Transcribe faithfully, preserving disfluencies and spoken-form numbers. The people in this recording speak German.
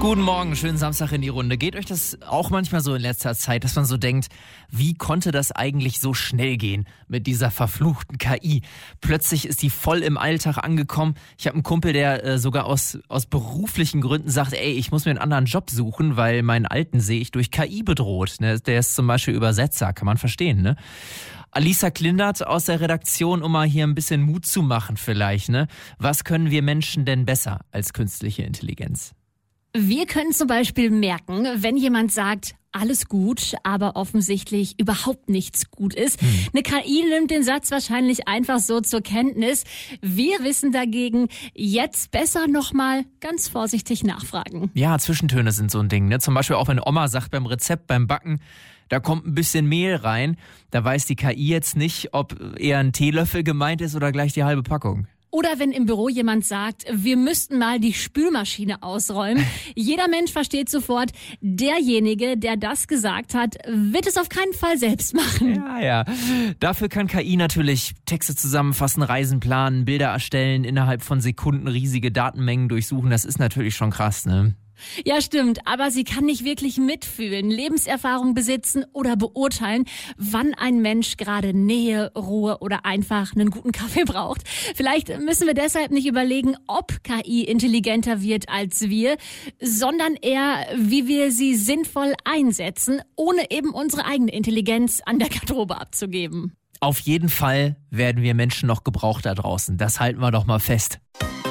Guten Morgen, schönen Samstag in die Runde. Geht euch das auch manchmal so in letzter Zeit, dass man so denkt, wie konnte das eigentlich so schnell gehen mit dieser verfluchten K I? Plötzlich ist die voll im Alltag angekommen. Ich habe einen Kumpel, der äh, sogar aus, aus beruflichen Gründen sagt, ey, ich muss mir einen anderen Job suchen, weil meinen alten sehe ich durch K I bedroht. Ne? Der ist zum Beispiel Übersetzer, kann man verstehen, ne? Alisa Klindert aus der Redaktion, um mal hier ein bisschen Mut zu machen vielleicht, ne? Was können wir Menschen denn besser als künstliche Intelligenz? Wir können zum Beispiel merken, wenn jemand sagt, alles gut, aber offensichtlich überhaupt nichts gut ist. Hm. Eine K I nimmt den Satz wahrscheinlich einfach so zur Kenntnis. Wir wissen dagegen, jetzt besser nochmal ganz vorsichtig nachfragen. Ja, Zwischentöne sind so ein Ding, ne? Zum Beispiel auch wenn Oma sagt beim Rezept, beim Backen, da kommt ein bisschen Mehl rein, da weiß die K I jetzt nicht, ob eher ein Teelöffel gemeint ist oder gleich die halbe Packung. Oder wenn im Büro jemand sagt, wir müssten mal die Spülmaschine ausräumen. Jeder Mensch versteht sofort, derjenige, der das gesagt hat, wird es auf keinen Fall selbst machen. Ja, ja. Dafür kann K I natürlich Texte zusammenfassen, Reisen planen, Bilder erstellen, innerhalb von Sekunden riesige Datenmengen durchsuchen. Das ist natürlich schon krass, ne? Ja, stimmt, aber sie kann nicht wirklich mitfühlen, Lebenserfahrung besitzen oder beurteilen, wann ein Mensch gerade Nähe, Ruhe oder einfach einen guten Kaffee braucht. Vielleicht müssen wir deshalb nicht überlegen, ob K I intelligenter wird als wir, sondern eher, wie wir sie sinnvoll einsetzen, ohne eben unsere eigene Intelligenz an der Garderobe abzugeben. Auf jeden Fall werden wir Menschen noch gebraucht da draußen. Das halten wir doch mal fest.